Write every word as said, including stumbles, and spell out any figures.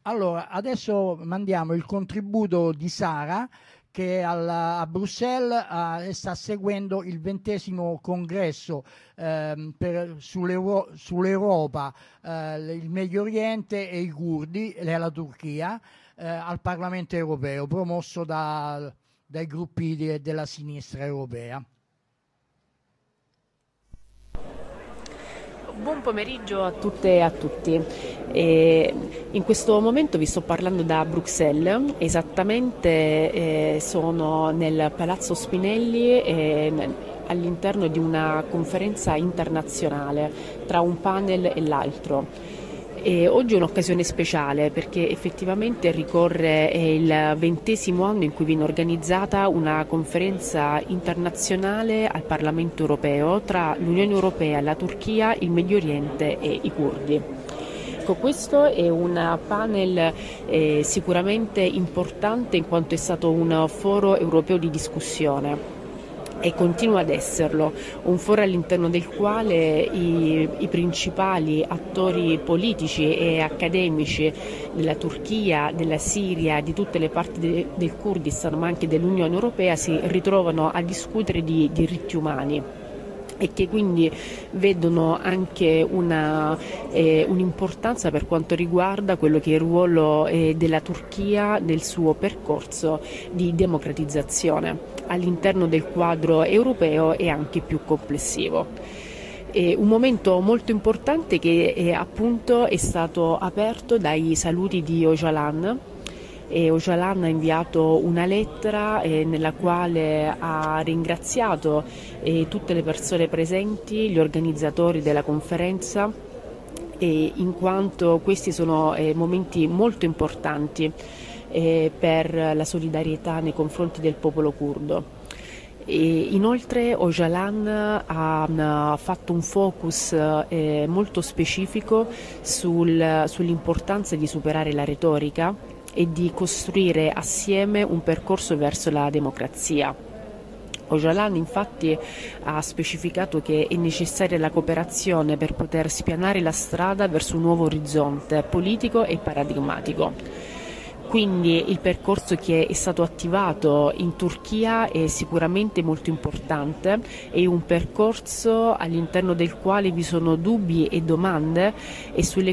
Allora, adesso mandiamo il contributo di Sara che alla- a Bruxelles ha- sta seguendo il ventesimo congresso ehm, per- sull'Euro- sull'Europa, eh, il Medio Oriente e i curdi e la Turchia eh, al Parlamento europeo, promosso da- dai gruppi di- della sinistra europea. Buon pomeriggio a tutte e a tutti. E in questo momento vi sto parlando da Bruxelles, esattamente eh, sono nel Palazzo Spinelli eh, all'interno di una conferenza internazionale tra un panel e l'altro. E oggi è un'occasione speciale perché effettivamente ricorre eh, il ventesimo anno in cui viene organizzata una conferenza internazionale al Parlamento europeo tra l'Unione Europea, la Turchia, il Medio Oriente e i curdi. Ecco, questo è un panel eh, sicuramente importante in quanto è stato un foro europeo di discussione e continua ad esserlo, un foro all'interno del quale i, i principali attori politici e accademici della Turchia, della Siria, di tutte le parti de, del Kurdistan ma anche dell'Unione Europea si ritrovano a discutere di diritti umani e che quindi vedono anche una, eh, un'importanza per quanto riguarda quello che è il ruolo eh, della Turchia nel suo percorso di democratizzazione all'interno del quadro europeo e anche più complessivo. È un momento molto importante che è, appunto è stato aperto dai saluti di Öcalan. E Öcalan ha inviato una lettera eh, nella quale ha ringraziato eh, tutte le persone presenti, gli organizzatori della conferenza, eh, in quanto questi sono eh, momenti molto importanti eh, per la solidarietà nei confronti del popolo curdo. E inoltre Öcalan ha, ha fatto un focus eh, molto specifico sul, sull'importanza di superare la retorica e di costruire assieme un percorso verso la democrazia. Öcalan infatti ha specificato che è necessaria la cooperazione per poter spianare la strada verso un nuovo orizzonte politico e paradigmatico. Quindi il percorso che è stato attivato in Turchia è sicuramente molto importante, è un percorso all'interno del quale vi sono dubbi e domande e sulle